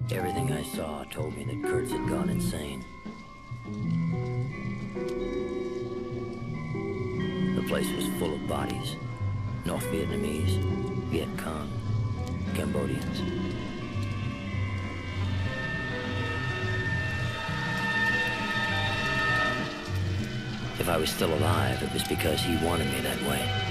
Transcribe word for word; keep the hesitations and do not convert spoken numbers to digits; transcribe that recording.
Everything I saw told me that Kurtz had gone insane. The place was full of bodies. North Vietnamese, Viet Cong, Cambodians. If I was still alive, it was because he wanted me that way.